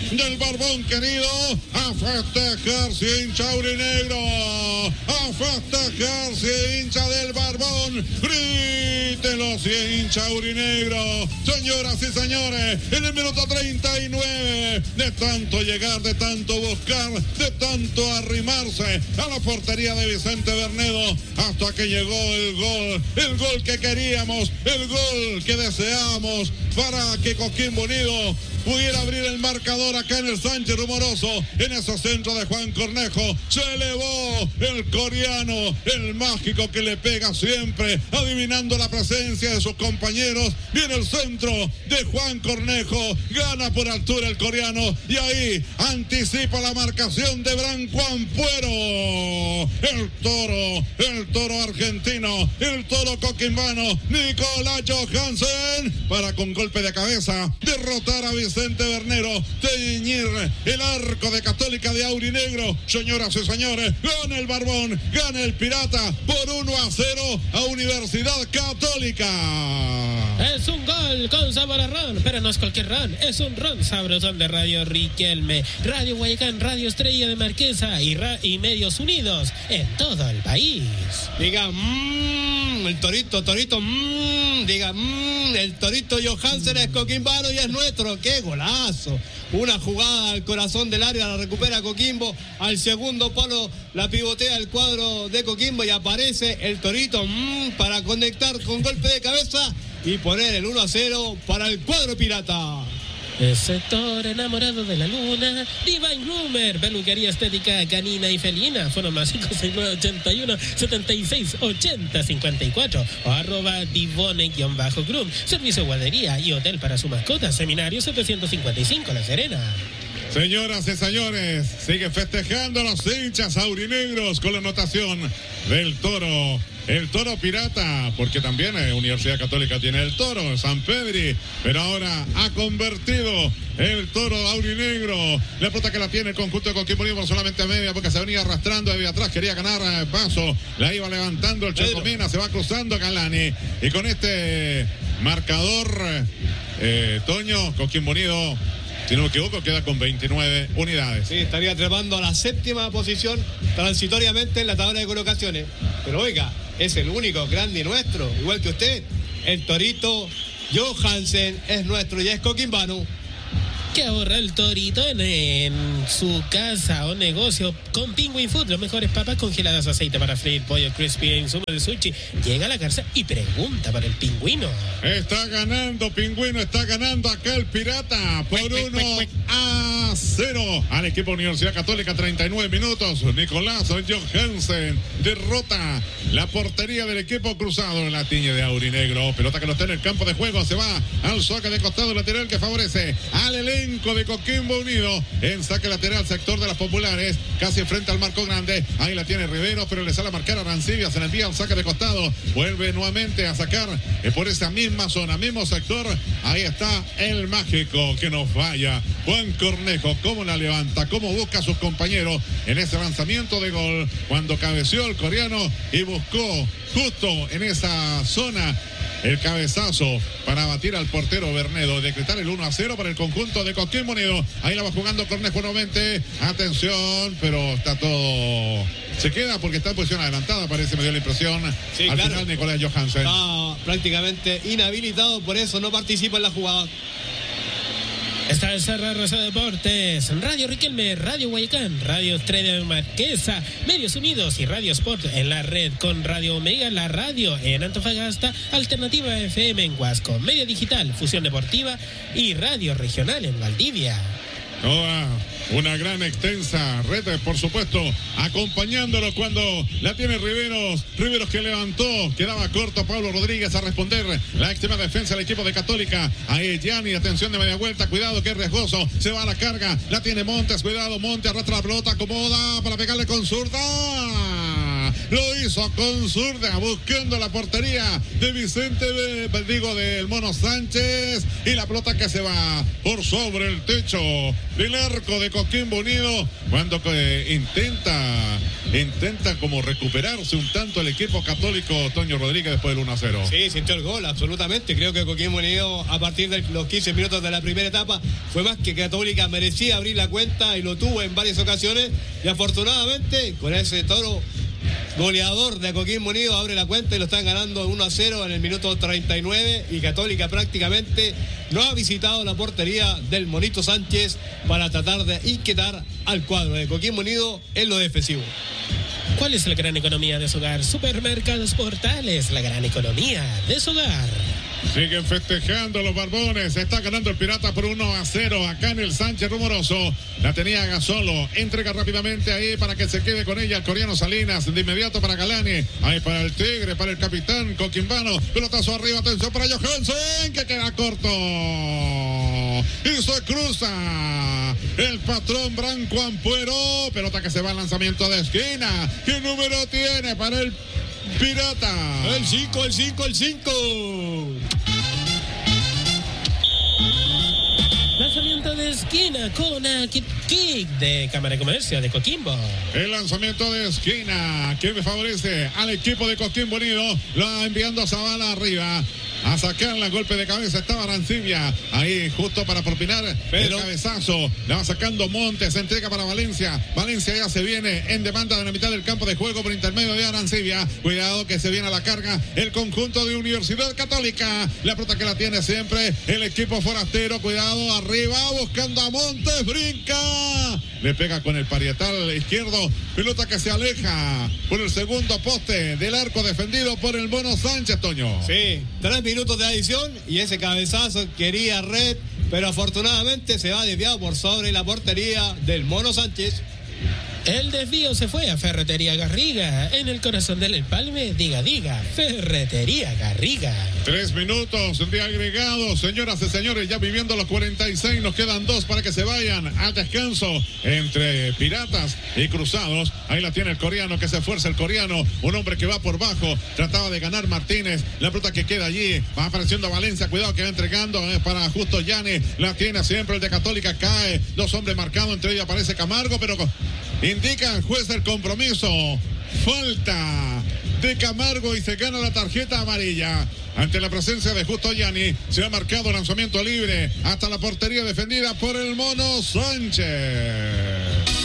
del Barbón querido. A festejar si hincha aurinegro. A festejar si hincha del Barbón. Grítelo si hincha aurinegro. Señoras y señores, en el minuto 39, de tanto llegar, de tanto buscar, de tanto arrimarse a la portería de Vicente Bernedo, hasta que llegó el gol que queríamos, el gol que deseamos para que Coquimbo Unido pudiera abrir el marcador acá en el Sánchez Rumoroso. En ese centro de Juan Cornejo se elevó el coreano, el mágico que le pega siempre, adivinando la presencia de sus compañeros. Viene el centro de Juan Cornejo, gana por altura el coreano y ahí anticipa la marcación de Branco Ampuero. El toro argentino, el toro coquimbano, Nicolás Johansen, para con golpe de cabeza derrotar a Vicente Bernero, teñir el arco de Católica de aurinegro. Señoras y señores, gana el Barbón, gana el Pirata por 1-0 a Universidad Católica. Es un gol con sabor a ron, pero no es cualquier ron, es un ron sabrosón de Radio Riquelme, Radio Guayacán, Radio Estrella de Marquesa y Medios Unidos en todo el país. Diga, el torito, diga, el torito Johansen es coquimbano y es nuestro. ¡Qué golazo! Una jugada al corazón del área, la recupera Coquimbo, al segundo palo la pivotea el cuadro de Coquimbo y aparece el torito para conectar con golpe de cabeza y poner el 1-0 para el cuadro pirata. El sector enamorado de la luna, Divine Groomer, peluquería estética canina y felina, Fono más 569-81-76-80-54 o @ Divone-Groom, servicio guardería y hotel para su mascota, Seminario 755 La Serena. Señoras y señores, sigue festejando los hinchas aurinegros con la anotación del toro. El toro pirata, porque también Universidad Católica tiene el toro, San Pedri, pero ahora ha convertido el toro aurinegro. La pelota que la tiene el conjunto de Coquimbo Unido solamente a media, porque se venía arrastrando desde atrás, quería ganar paso, la iba levantando el Chocomina, se va cruzando Galani, y con este marcador, Toño, Coquimbo Unido, si no me equivoco, queda con 29 unidades. Sí, estaría trepando a la séptima posición transitoriamente en la tabla de colocaciones. Pero oiga, es el único grande nuestro, igual que usted. El torito Johansen es nuestro y es coquimbano. Que ahorra el torito en su casa o negocio con Penguin Food, los mejores papas congeladas, aceite para freír, pollo crispy, insumo de sushi. Llega a la casa y pregunta para el pingüino. Está ganando Pingüino, está ganando acá el Pirata por 1-0 al equipo Universidad Católica. 39 minutos. Nicolás Johansen derrota la portería del equipo cruzado en la tiña de aurinegro. Pelota que no está en el campo de juego, se va al saque de costado lateral que favorece al elenco de Coquimbo Unido. En saque lateral, sector de las populares, casi frente al marco grande. Ahí la tiene Rivero, pero le sale a marcar a Arancibia. Se le envía un saque de costado. Vuelve nuevamente a sacar por esa misma zona, mismo sector. Ahí está el mágico que no falla. Juan Cornejo, cómo la levanta, cómo busca a sus compañeros en ese lanzamiento de gol. Cuando cabeció el coreano y buscó justo en esa zona el cabezazo para batir al portero Bernedo, decretar el 1-0 para el conjunto de Coquimbo Unido. Ahí la va jugando Cornejo nuevamente. Atención, pero está todo... Se queda porque está en posición adelantada, parece, me dio la impresión. Sí, al claro. final Nicolás Johansen Está prácticamente inhabilitado, por eso no participa en la jugada. Esta es Raza Deportes, Radio Riquelme, Radio Guayacán, Radio Estrella de Marquesa, Medios Unidos y Radio Sport en la red con Radio Omega, la radio en Antofagasta, Alternativa FM en Huasco, Media Digital, Fusión Deportiva y Radio Regional en Valdivia. Toda una gran extensa red, por supuesto, acompañándolo cuando la tiene Riveros que levantó, quedaba corto Pablo Rodríguez a responder la extrema defensa del equipo de Católica. Ahí Gianni, atención de media vuelta, cuidado que es riesgoso, se va a la carga, la tiene Montes, cuidado Montes, arrastra la pelota, acomoda para pegarle con zurda. lo hizo con zurda, buscando la portería de del Mono Sánchez, y la pelota que se va por sobre el techo del arco de Coquimbo Unido, cuando intenta como recuperarse un tanto el equipo católico, Toño Rodríguez, después del 1-0. Sí, sintió el gol, absolutamente. Creo que Coquimbo Unido, a partir de los 15 minutos de la primera etapa, fue más que Católica, merecía abrir la cuenta y lo tuvo en varias ocasiones, y afortunadamente con ese toro goleador de Coquimbo Unido abre la cuenta y lo están ganando 1-0 en el minuto 39, y Católica prácticamente no ha visitado la portería del Monito Sánchez para tratar de inquietar al cuadro de Coquimbo Unido en lo defensivo. ¿Cuál es la gran economía de su hogar? Supermercados Portales, la gran economía de su hogar. Siguen festejando los Barbones. Está ganando el Pirata por 1-0 acá en el Sánchez Rumoroso. La tenía Gasolo. Entrega rápidamente ahí para que se quede con ella el coreano Salinas. De inmediato para Galani. Ahí para el Tigre, para el capitán coquimbano. Pelotazo arriba. Atención para Johansen, que queda corto. Y se cruza el patrón Branco Ampuero. Pelota que se va al lanzamiento de esquina. ¿Qué número tiene para el Pirata? El 5. Lanzamiento de esquina con Kick de Cámara de Comercio de Coquimbo. El lanzamiento de esquina que me favorece al equipo de Coquimbo Unido. Lo va enviando a Zavala arriba. A sacar la golpe de cabeza estaba Arancibia ahí justo para propinar el cabezazo. Le va sacando Montes, se entrega para Valencia. Valencia ya se viene en demanda de la mitad del campo de juego por intermedio de Arancibia. Cuidado que se viene a la carga el conjunto de Universidad Católica. La pelota que la tiene siempre el equipo forastero. Cuidado arriba buscando a Montes, brinca. Le pega con el parietal izquierdo. Pelota que se aleja por el segundo poste del arco defendido por el Mono Sánchez, Toño. Sí, 3 minutos de adición y ese cabezazo quería red, pero afortunadamente se va desviado por sobre la portería del Mono Sánchez. El desvío se fue a Ferretería Garriga, en el corazón del Empalme. Diga, Ferretería Garriga. 3 minutos de agregado, señoras y señores, ya viviendo los 46, nos quedan 2 para que se vayan al descanso entre Piratas y Cruzados. Ahí la tiene el coreano, que se esfuerza el coreano, un hombre que va por bajo, trataba de ganar Martínez, la pelota que queda allí, va apareciendo Valencia, cuidado que va entregando para Justo Yane, la tiene siempre el de Católica, cae, 2 hombres marcados, entre ellos aparece Camargo, pero indica el juez del compromiso, falta de Camargo y se gana la tarjeta amarilla. Ante la presencia de Justo Yanni, se ha marcado lanzamiento libre hasta la portería defendida por el Mono Sánchez.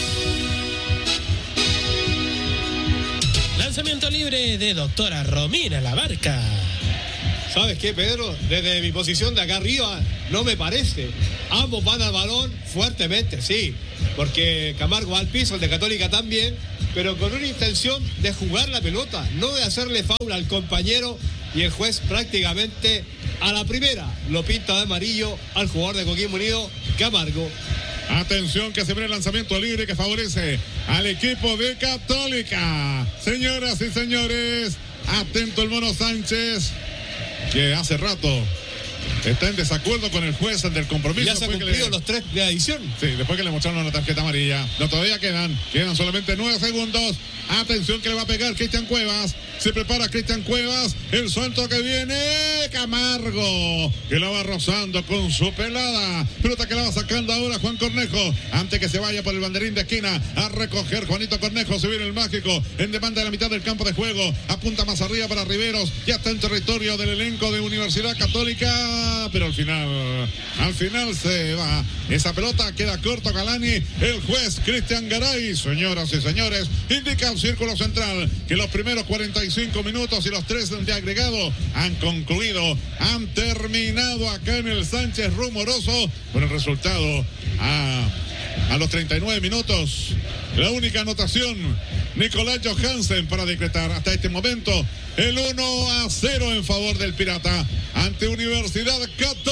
Lanzamiento libre de doctora Romina Labarca. ¿Sabes qué, Pedro? Desde mi posición de acá arriba, no me parece. Ambos van al balón fuertemente, sí. Porque Camargo va al piso, el de Católica también, pero con una intención de jugar la pelota, no de hacerle foul al compañero, y el juez prácticamente a la primera lo pinta de amarillo al jugador de Coquimbo Unido, Camargo. Atención que se ve el lanzamiento libre que favorece al equipo de Católica. Señoras y señores, atento el Mono Sánchez, que hace rato está en desacuerdo con el juez del compromiso. Ya se han cumplido los 3 de adición. Sí, después que le mostraron la tarjeta amarilla. No, todavía quedan solamente 9 segundos. Atención que le va a pegar Cristian Cuevas. Se prepara Cristian Cuevas. El salto que viene. Camargo, que la va rozando con su pelada. Pelota que la va sacando ahora Juan Cornejo. Antes que se vaya por el banderín de esquina a recoger Juanito Cornejo. Se viene el mágico en demanda de la mitad del campo de juego. Apunta más arriba para Riveros. Ya está en territorio del elenco de Universidad Católica. Pero al final se va. Esa pelota queda corto Galani. El juez Cristian Garay. Señoras y señores, indica el círculo central que los primeros 45 minutos y los 3 de agregado han concluido, han terminado acá en el Sánchez Rumoroso con el resultado a los 39 minutos. La única anotación, Nicolás Johansen, para decretar hasta este momento el 1-0 en favor del Pirata ante Universidad Católica.